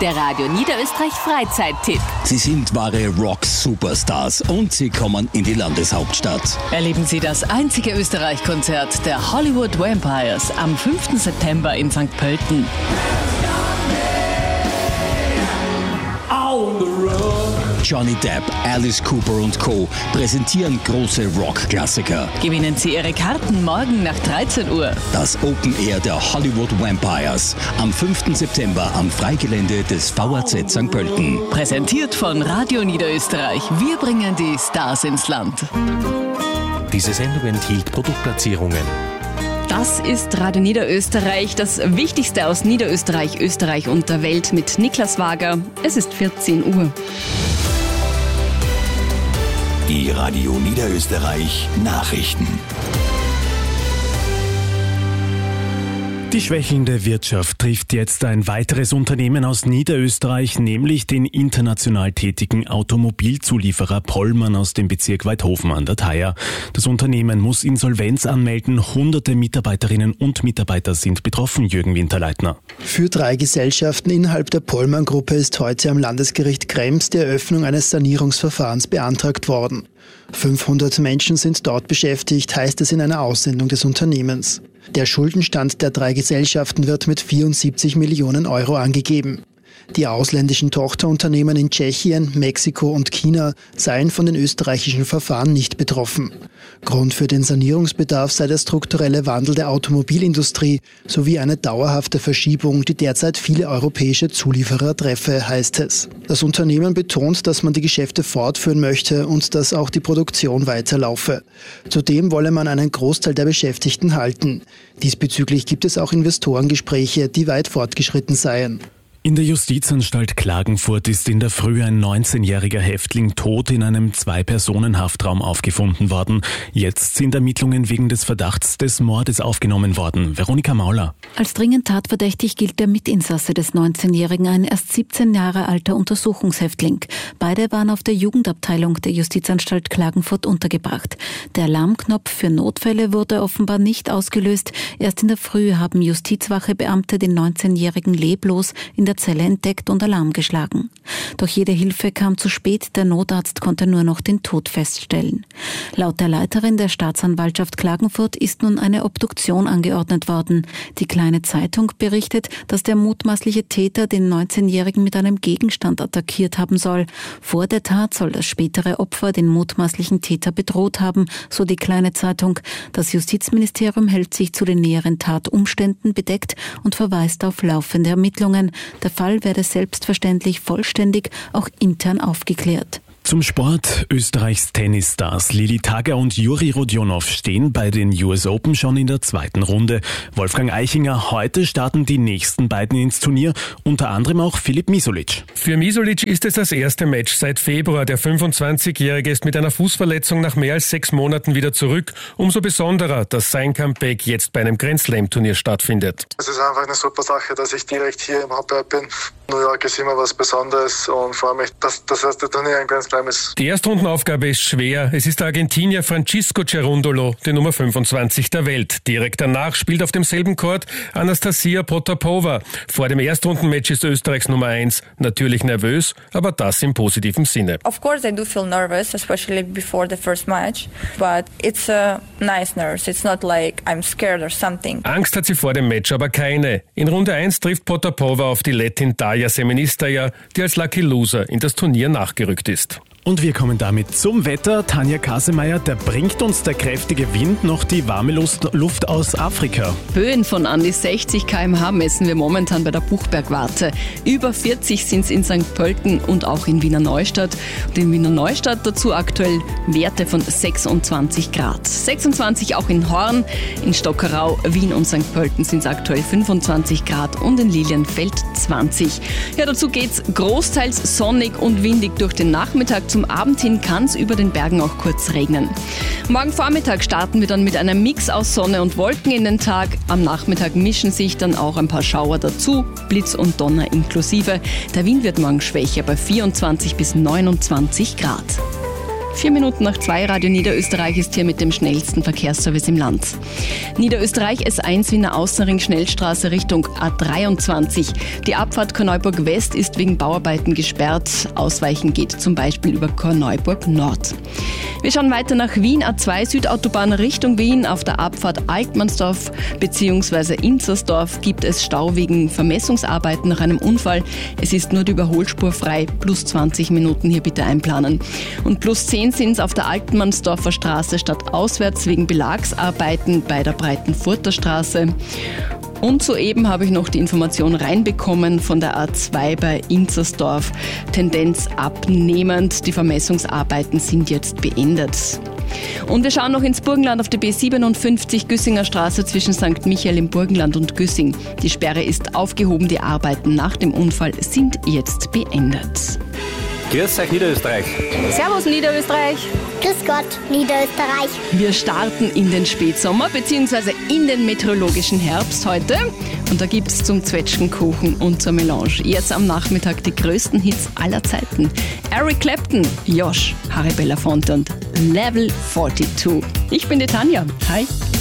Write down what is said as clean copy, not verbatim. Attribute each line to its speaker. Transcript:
Speaker 1: der Radio Niederösterreich Freizeit-Tipp.
Speaker 2: Sie sind wahre Rock-Superstars und sie kommen in die Landeshauptstadt.
Speaker 1: Erleben Sie das einzige Österreich-Konzert der Hollywood Vampires am 5. September in St. Pölten.
Speaker 2: Johnny Depp, Alice Cooper und Co. präsentieren große Rock-Klassiker.
Speaker 1: Gewinnen Sie Ihre Karten morgen nach 13 Uhr.
Speaker 2: Das Open Air der Hollywood Vampires am 5. September am Freigelände des VAZ St. Pölten.
Speaker 1: Präsentiert von Radio Niederösterreich. Wir bringen die Stars ins Land.
Speaker 3: Diese Sendung enthielt Produktplatzierungen.
Speaker 4: Das ist Radio Niederösterreich, das Wichtigste aus Niederösterreich, Österreich und der Welt mit Niklas Wager. Es ist 14 Uhr.
Speaker 5: Die Radio Niederösterreich Nachrichten.
Speaker 6: Die schwächelnde Wirtschaft trifft jetzt ein weiteres Unternehmen aus Niederösterreich, nämlich den international tätigen Automobilzulieferer Pollmann aus dem Bezirk Waidhofen an der Thaya. Das Unternehmen muss Insolvenz anmelden. Hunderte Mitarbeiterinnen und Mitarbeiter sind betroffen, Jürgen Winterleitner.
Speaker 7: Für 3 Gesellschaften innerhalb der Pollmann-Gruppe ist heute am Landesgericht Krems die Eröffnung eines Sanierungsverfahrens beantragt worden. 500 Menschen sind dort beschäftigt, heißt es in einer Aussendung des Unternehmens. Der Schuldenstand der 3 Gesellschaften wird mit 74 Millionen Euro angegeben. Die ausländischen Tochterunternehmen in Tschechien, Mexiko und China seien von den österreichischen Verfahren nicht betroffen. Grund für den Sanierungsbedarf sei der strukturelle Wandel der Automobilindustrie sowie eine dauerhafte Verschiebung, die derzeit viele europäische Zulieferer treffe, heißt es. Das Unternehmen betont, dass man die Geschäfte fortführen möchte und dass auch die Produktion weiterlaufe. Zudem wolle man einen Großteil der Beschäftigten halten. Diesbezüglich gibt es auch Investorengespräche, die weit fortgeschritten seien.
Speaker 6: In der Justizanstalt Klagenfurt ist in der Früh ein 19-jähriger Häftling tot in einem 2-Personen-Haftraum aufgefunden worden. Jetzt sind Ermittlungen wegen des Verdachts des Mordes aufgenommen worden. Veronika Mauler.
Speaker 8: Als dringend tatverdächtig gilt der Mitinsasse des 19-jährigen, ein erst 17 Jahre alter Untersuchungshäftling. Beide waren auf der Jugendabteilung der Justizanstalt Klagenfurt untergebracht. Der Alarmknopf für Notfälle wurde offenbar nicht ausgelöst. Erst in der Früh haben Justizwachebeamte den 19-jährigen leblos in der Zelle entdeckt und Alarm geschlagen. Doch jede Hilfe kam zu spät, der Notarzt konnte nur noch den Tod feststellen. Laut der Leiterin der Staatsanwaltschaft Klagenfurt ist nun eine Obduktion angeordnet worden. Die Kleine Zeitung berichtet, dass der mutmaßliche Täter den 19-Jährigen mit einem Gegenstand attackiert haben soll. Vor der Tat soll das spätere Opfer den mutmaßlichen Täter bedroht haben, so die Kleine Zeitung. Das Justizministerium hält sich zu den näheren Tatumständen bedeckt und verweist auf laufende Ermittlungen. Der Fall werde selbstverständlich vollständig auch intern aufgeklärt.
Speaker 6: Zum Sport. Österreichs Tennisstars Lili Tager und Juri Rodionov stehen bei den US Open schon in der 2. Runde. Wolfgang Eichinger, heute starten die nächsten beiden ins Turnier, unter anderem auch Filip Misolic.
Speaker 9: Für Misolic ist es das erste Match seit Februar. Der 25-Jährige ist mit einer Fußverletzung nach mehr als 6 Monaten wieder zurück. Umso besonderer, dass sein Comeback jetzt bei einem Grand Slam-Turnier stattfindet.
Speaker 10: Es ist einfach eine super Sache, dass ich direkt hier im Hauptberg bin. New York ist immer was Besonderes und freue mich, dass das erste Turnier ein Grand Slam ist.
Speaker 9: Die Erstrundenaufgabe ist schwer. Es ist der Argentinier Francisco Cerundolo, die Nummer 25 der Welt. Direkt danach spielt auf demselben Court Anastasia Potapova. Vor dem Erstrundenmatch ist Österreichs Nummer 1 natürlich nervös, aber das im positiven Sinne.
Speaker 11: Of course I do feel nervous, especially before the first match, but it's a nice nerves. It's not like I'm scared or something.
Speaker 9: Angst hat sie vor dem Match aber keine. In Runde 1 trifft Potapova auf die Lettin Darja Semenistaja, die als Lucky Loser in das Turnier nachgerückt ist.
Speaker 6: Und wir kommen damit zum Wetter. Tanja Kasemeyer, da bringt uns der kräftige Wind noch die warme Luft aus Afrika.
Speaker 4: Höhen von an die 60 km/h messen wir momentan bei der Buchbergwarte. Über 40 sind es in St. Pölten und auch in Wiener Neustadt. Und in Wiener Neustadt dazu aktuell Werte von 26 Grad. 26 auch in Horn, in Stockerau, Wien und St. Pölten sind es aktuell 25 Grad und in Lilienfeld 20. Ja, dazu geht's großteils sonnig und windig durch den Nachmittag. Zum Abend hin kann es über den Bergen auch kurz regnen. Morgen Vormittag starten wir dann mit einem Mix aus Sonne und Wolken in den Tag. Am Nachmittag mischen sich dann auch ein paar Schauer dazu, Blitz und Donner inklusive. Der Wind wird morgen schwächer bei 24 bis 29 Grad. 2:04, Radio Niederösterreich ist hier mit dem schnellsten Verkehrsservice im Land. Niederösterreich S1 Wiener Außenring Schnellstraße Richtung A23. Die Abfahrt Korneuburg West ist wegen Bauarbeiten gesperrt. Ausweichen geht zum Beispiel über Korneuburg Nord. Wir schauen weiter nach Wien, A2 Südautobahn Richtung Wien. Auf der Abfahrt Altmannsdorf bzw. Inzersdorf gibt es Stau wegen Vermessungsarbeiten nach einem Unfall. Es ist nur die Überholspur frei, plus 20 Minuten hier bitte einplanen. Und plus 10 sind es auf der Altmannsdorfer Straße stadtauswärts wegen Belagsarbeiten bei der Breitenfurter Straße. Und soeben habe ich noch die Information reinbekommen von der A2 bei Inzersdorf. Tendenz abnehmend, die Vermessungsarbeiten sind jetzt beendet. Und wir schauen noch ins Burgenland auf die B57 Güssinger Straße zwischen St. Michael im Burgenland und Güssing. Die Sperre ist aufgehoben, die Arbeiten nach dem Unfall sind jetzt beendet.
Speaker 12: Grüß euch Niederösterreich.
Speaker 13: Servus Niederösterreich.
Speaker 14: Grüß Gott Niederösterreich.
Speaker 4: Wir starten in den Spätsommer bzw. in den meteorologischen Herbst heute. Und da gibt es zum Zwetschgenkuchen und zur Melange jetzt am Nachmittag die größten Hits aller Zeiten. Eric Clapton, Josh, Harry Belafonte und Level 42. Ich bin die Tanja. Hi.